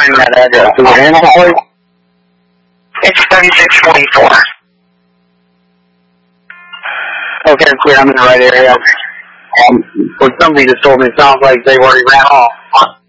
find that address. Is it Hannibal Place? It's 3644. Okay, clear. I'm in the right area. What somebody just told me, it sounds like they already ran off.